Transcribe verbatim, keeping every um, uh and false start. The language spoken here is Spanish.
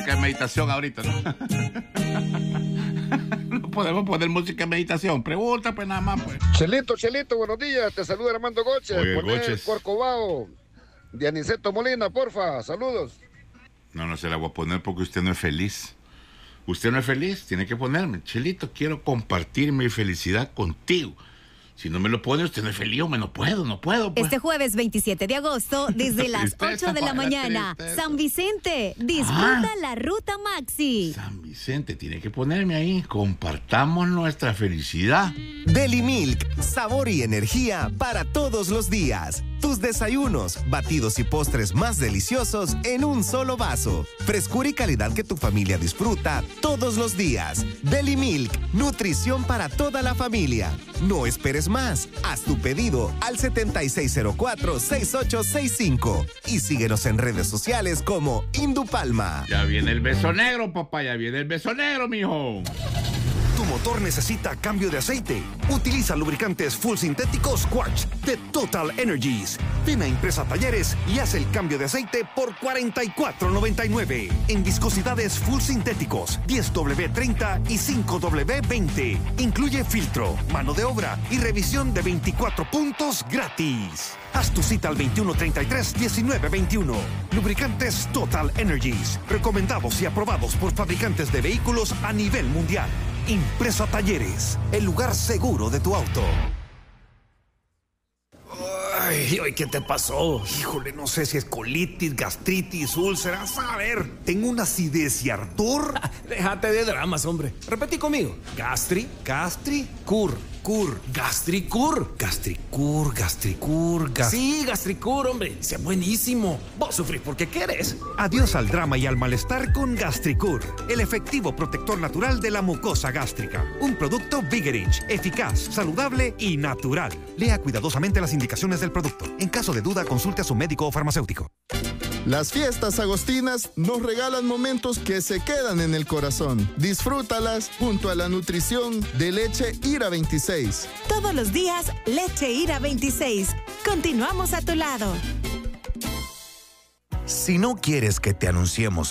música de meditación ahorita, ¿no? No podemos poner música de meditación. Pregunta, pues nada más, pues. Chelito, Chelito, buenos días. Te saluda Armando Goches. Oye, Poné Goches. Corcovado de Aniceto Molina, porfa. Saludos. No, no se la voy a poner porque usted no es feliz. Usted no es feliz, tiene que ponerme. Chelito, quiero compartir mi felicidad contigo. Si no me lo pone, usted no es feliz, me no puedo, no puedo. Pues. Este jueves veintisiete de agosto, desde las Tristeza, ocho de la para mañana, tristeza. San Vicente, disfruta Ah. la Ruta Maxi. San Vicente, tiene que ponerme ahí. Compartamos nuestra felicidad. Deli Milk, sabor y energía para todos los días. Tus desayunos, batidos y postres más deliciosos en un solo vaso. Frescura y calidad que tu familia disfruta todos los días. Deli Milk, nutrición para toda la familia. No esperes más. Haz tu pedido al setenta y seis cero cuatro, sesenta y ocho sesenta y cinco y síguenos en redes sociales como Indupalma. Ya viene el beso negro, papá, ya viene el beso negro, mijo. Tu motor necesita cambio de aceite. Utiliza lubricantes full sintéticos Quartz de Total Energies. Ven a Impresa Talleres y haz el cambio de aceite por cuarenta y cuatro noventa y nueve. En viscosidades full sintéticos diez doble treinta y cinco doble veinte. Incluye filtro, mano de obra y revisión de veinticuatro puntos gratis. Haz tu cita al veintiuno treinta y tres diecinueve veintiuno. Lubricantes Total Energies. Recomendados y aprobados por fabricantes de vehículos a nivel mundial. Impresa Talleres, el lugar seguro de tu auto. Ay, ay, ¿qué te pasó? Híjole, no sé si es colitis, gastritis, úlceras. A ver, tengo una acidez y ardor. Ah, déjate de dramas, hombre. Repetí conmigo. Gastri, Gastri, cur. cur, Gastricur. gastricur, gastricur, gas... Sí, Gastricur, hombre. Sea buenísimo. Vos sufrís porque querés. Adiós al drama y al malestar con Gastricur, el efectivo protector natural de la mucosa gástrica. Un producto Vigerich, eficaz, saludable y natural. Lea cuidadosamente las indicaciones del producto. En caso de duda, consulte a su médico o farmacéutico. Las fiestas agostinas nos regalan momentos que se quedan en el corazón. Disfrútalas junto a la nutrición de leche Ira veintiséis. Todos los días, leche Ira veintiséis. Continuamos a tu lado. Si no quieres que te anunciemos